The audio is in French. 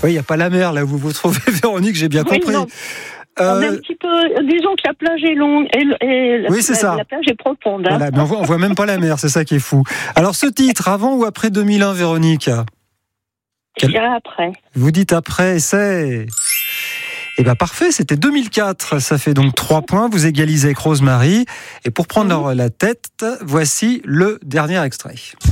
Oui, il n'y a pas la mer là où vous vous trouvez, Véronique, j'ai bien compris. Non. On est un petit peu, disons que la plage est longue et oui, c'est ça. La plage est profonde. Hein. Voilà, mais on voit même pas la mer, c'est ça qui est fou. Alors ce titre, avant ou après 2001, Véronique? Je dirais après. Vous dites après, c'est... Eh bien parfait, c'était 2004. Ça fait donc 3 points. Vous égalisez avec Rosemary. Et pour prendre la tête, voici le dernier extrait.